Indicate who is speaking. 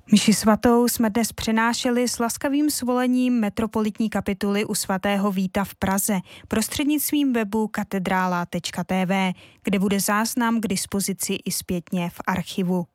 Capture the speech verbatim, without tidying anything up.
Speaker 1: Mši svatou jsme dnes přenášeli s laskavým svolením metropolitní kapituly u svatého Víta v Praze prostřednictvím webu katedrála tečka té vé, kde bude záznam k dispozici i zpětně v archivu.